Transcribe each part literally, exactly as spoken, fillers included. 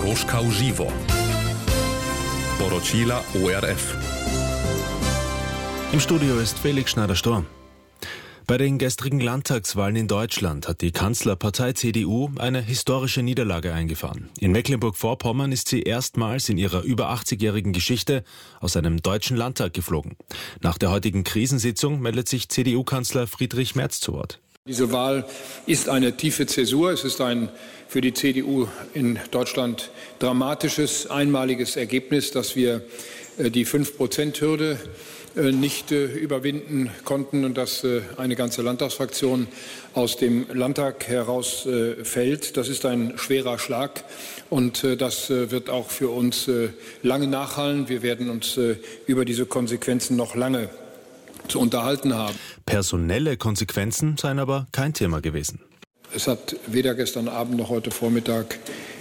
Koroška v živo. Poročila O R F. Im Studio ist Felix Schneider-Storm. Bei den gestrigen Landtagswahlen in Deutschland hat die Kanzlerpartei C D U eine historische Niederlage eingefahren. In Mecklenburg-Vorpommern ist sie erstmals in ihrer über achtzigjährigen Geschichte aus einem deutschen Landtag geflogen. Nach der heutigen Krisensitzung meldet sich C D U-Kanzler Friedrich Merz zu Wort. Diese Wahl ist eine tiefe Zäsur. Es ist ein für die C D U in Deutschland dramatisches, einmaliges Ergebnis, dass wir die fünf Prozent Hürde nicht überwinden konnten und dass eine ganze Landtagsfraktion aus dem Landtag herausfällt. Das ist ein schwerer Schlag und das wird auch für uns lange nachhallen. Wir werden uns über diese Konsequenzen noch lange zu unterhalten haben. Personelle Konsequenzen seien aber kein Thema gewesen. Es hat weder gestern Abend noch heute Vormittag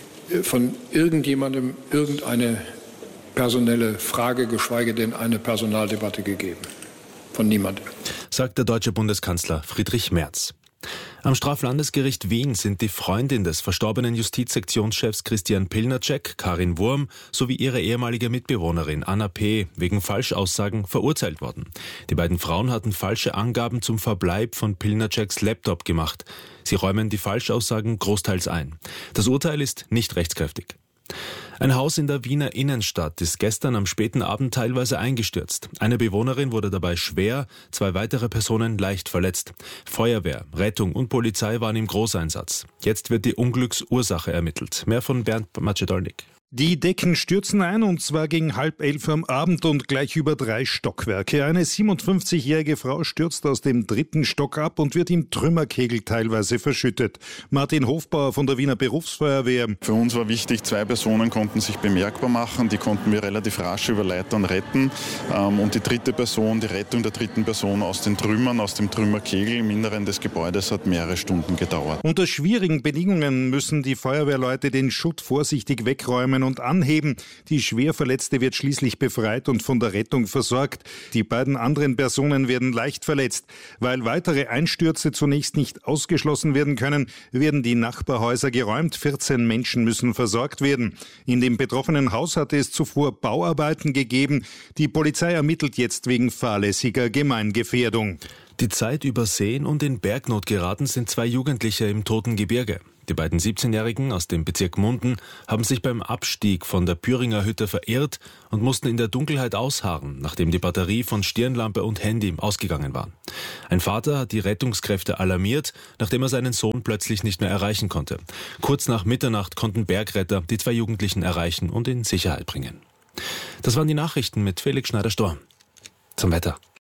von irgendjemandem irgendeine personelle Frage, geschweige denn eine Personaldebatte gegeben. Von niemandem. Sagt der deutsche Bundeskanzler Friedrich Merz. Am Straflandesgericht Wien sind die Freundin des verstorbenen Justizsektionschefs Christian Pilnacek, Karin Wurm, sowie ihre ehemalige Mitbewohnerin Anna P. wegen Falschaussagen verurteilt worden. Die beiden Frauen hatten falsche Angaben zum Verbleib von Pilnaceks Laptop gemacht. Sie räumen die Falschaussagen großteils ein. Das Urteil ist nicht rechtskräftig. Ein Haus in der Wiener Innenstadt ist gestern am späten Abend teilweise eingestürzt. Eine Bewohnerin wurde dabei schwer, zwei weitere Personen leicht verletzt. Feuerwehr, Rettung und Polizei waren im Großeinsatz. Jetzt wird die Unglücksursache ermittelt. Mehr von Bernd Macedolnik. Die Decken stürzen ein, und zwar gegen halb elf am Abend und gleich über drei Stockwerke. Eine siebenundfünfzigjährige Frau stürzt aus dem dritten Stock ab und wird im Trümmerkegel teilweise verschüttet. Martin Hofbauer von der Wiener Berufsfeuerwehr. Für uns war wichtig, zwei Personen konnten sich bemerkbar machen. Die konnten wir relativ rasch über Leitern retten. Und die dritte Person, die Rettung der dritten Person aus den Trümmern, aus dem Trümmerkegel im Inneren des Gebäudes hat mehrere Stunden gedauert. Unter schwierigen Bedingungen müssen die Feuerwehrleute den Schutt vorsichtig wegräumen und anheben. Die Schwerverletzte wird schließlich befreit und von der Rettung versorgt. Die beiden anderen Personen werden leicht verletzt. Weil weitere Einstürze zunächst nicht ausgeschlossen werden können, werden die Nachbarhäuser geräumt. vierzehn Menschen müssen versorgt werden. In dem betroffenen Haus hatte es zuvor Bauarbeiten gegeben. Die Polizei ermittelt jetzt wegen fahrlässiger Gemeingefährdung. Die Zeit übersehen und in Bergnot geraten sind zwei Jugendliche im Toten Gebirge. Die beiden siebzehnjährigen aus dem Bezirk Munden haben sich beim Abstieg von der Püringer Hütte verirrt und mussten in der Dunkelheit ausharren, nachdem die Batterie von Stirnlampe und Handy ausgegangen war. Ein Vater hat die Rettungskräfte alarmiert, nachdem er seinen Sohn plötzlich nicht mehr erreichen konnte. Kurz nach Mitternacht konnten Bergretter die zwei Jugendlichen erreichen und in Sicherheit bringen. Das waren die Nachrichten mit Felix Schneider-Storm. Zum Wetter.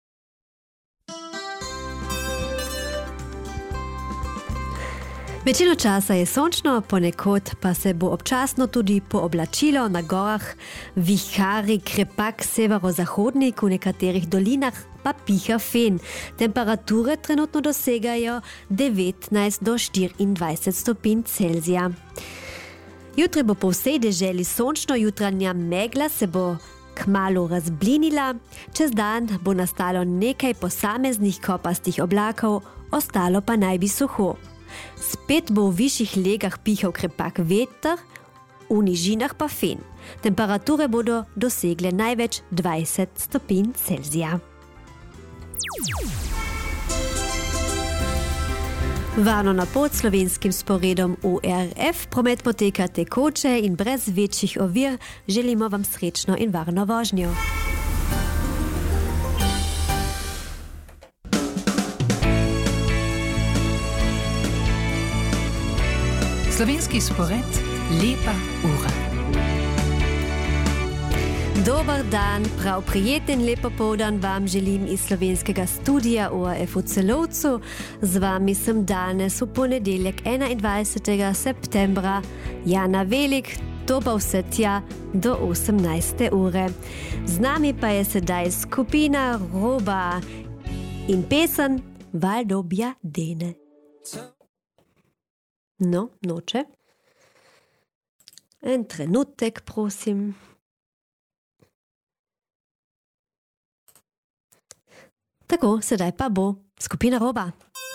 Večino časa je sončno, ponekod pa se bo občasno tudi pooblačilo na gorah, vihari, krepak severozahodnik, v nekaterih dolinah pa piha fen. Temperature trenutno dosegajo devetnajst do štiriindvajset stopinj Celzija. Jutri bo po vsej deželi sončno, jutranja megla se bo kmalu razblinila, čez dan bo nastalo nekaj posameznih kopastih oblakov, ostalo pa naj bi suho. Spet bo v višjih legah pihal krepak veter, v nižinah pa fen. Temperature bodo dosegle največ dvajset stopinj Celzija. Varno na pot slovenskim sporedom O R F. Promet poteka tekoče in brez večjih ovir. Želimo vam srečno in varno vožnjo. Slovenski spored, lepa ura. Dober dan, prav prijeten lep popoldan vam želim iz slovenskega studia O R F v Celovcu. Z vami sem danes v ponedeljek enaindvajsetega septembra Jana Velik, to pa vse tja do osemnajste ure. Z nami pa je sedaj skupina Roba in pesem Valdobja Dene. No, noče. En trenutek, prosim. Tako, sedaj pa bo skupina Roba.